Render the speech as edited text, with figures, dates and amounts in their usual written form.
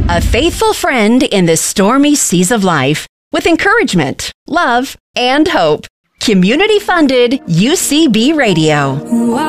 A faithful friend in the stormy seas of life with encouragement, love, and hope. Community-funded UCB Radio.